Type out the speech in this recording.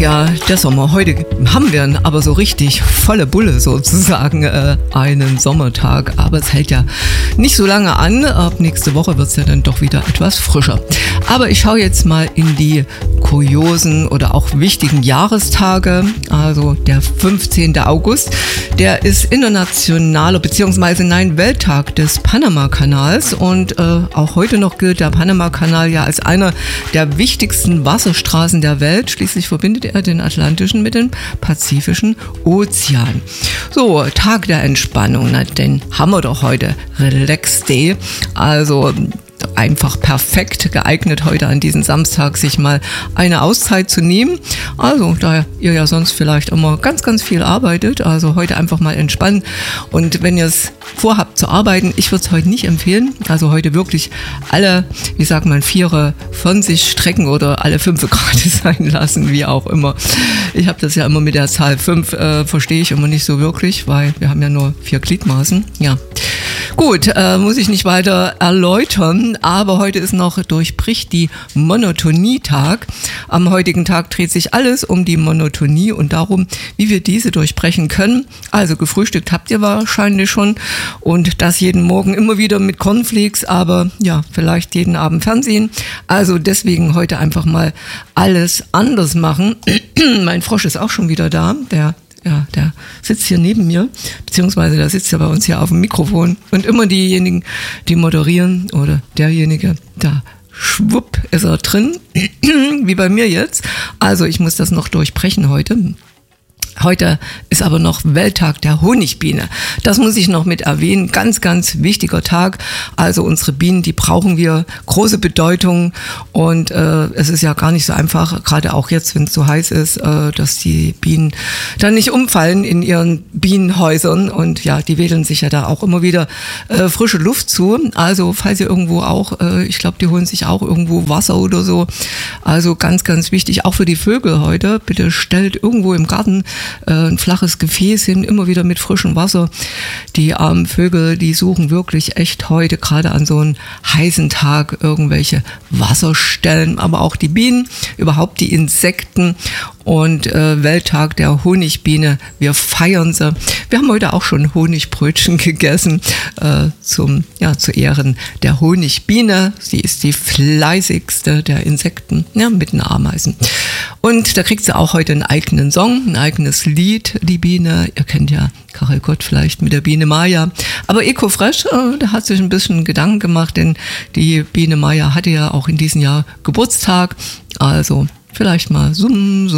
ja, der Sommer. Heute haben wir aber so richtig volle Bulle sozusagen einen Sommertag. Aber es hält ja nicht so lange an. Ab nächste Woche wird es ja dann doch wieder etwas frischer. Aber ich schaue jetzt mal in die kuriosen oder auch wichtigen Jahrestage. Also der 15. August, der ist internationaler bzw. Welttag des Panama-Kanals. Und auch heute noch gilt der Panama-Kanal ja als einer der wichtigsten Wasserstraßen der Welt. Schließlich verbindet er den Atlantischen mit dem Pazifischen Ozean. So, Tag der Entspannung, den haben wir doch heute. Relax Day, also einfach perfekt geeignet, heute an diesem Samstag sich mal eine Auszeit zu nehmen. Also, da ihr ja sonst vielleicht immer ganz, ganz viel arbeitet, also heute einfach mal entspannen. Und wenn ihr es vorhabt zu arbeiten, ich würde es heute nicht empfehlen. Also heute wirklich alle, wie sagt man, Viere von sich strecken oder alle 5 Grad sein lassen, wie auch immer. Ich habe das ja immer mit der Zahl 5, verstehe ich immer nicht so wirklich, weil wir haben ja nur 4 Gliedmaßen. Ja. Gut, muss ich nicht weiter erläutern, aber heute ist noch durchbricht die Monotonietag. Am heutigen Tag dreht sich alles um die Monotonie und darum, wie wir diese durchbrechen können. Also gefrühstückt habt ihr wahrscheinlich schon und das jeden Morgen immer wieder mit Cornflakes, aber ja, vielleicht jeden Abend Fernsehen. Also deswegen heute einfach mal alles anders machen. Mein Frosch ist auch schon wieder da, der sitzt hier neben mir, beziehungsweise der sitzt ja bei uns hier auf dem Mikrofon. Und immer diejenigen, die moderieren oder derjenige, da schwupp ist er drin, wie bei mir jetzt. Also ich muss das noch durchbrechen heute. Heute ist aber noch Welttag der Honigbiene. Das muss ich noch mit erwähnen. Ganz, ganz wichtiger Tag. Also unsere Bienen, die brauchen wir, große Bedeutung. Und es ist ja gar nicht so einfach, gerade auch jetzt, wenn es so heiß ist, dass die Bienen dann nicht umfallen in ihren Bienenhäusern. Und ja, die wedeln sich ja da auch immer wieder frische Luft zu. Also falls ihr irgendwo auch, ich glaube, die holen sich auch irgendwo Wasser oder so. Also ganz, ganz wichtig, auch für die Vögel heute. Bitte stellt irgendwo im Garten ein flaches Gefäß hin, immer wieder mit frischem Wasser. Die armen Vögel, die suchen wirklich echt heute, gerade an so einem heißen Tag, irgendwelche Wasserstellen, aber auch die Bienen, überhaupt die Insekten. Und Welttag der Honigbiene, wir feiern sie. Wir haben heute auch schon Honigbrötchen gegessen zu Ehren der Honigbiene. Sie ist die fleißigste der Insekten, ja, mit den Ameisen. Und da kriegt sie auch heute einen eigenen Song, ein eigenes Lied, die Biene. Ihr kennt ja Karel Gott vielleicht mit der Biene Maya. Aber Ecofresh, da hat sich ein bisschen Gedanken gemacht, denn die Biene Maya hatte ja auch in diesem Jahr Geburtstag. Also vielleicht mal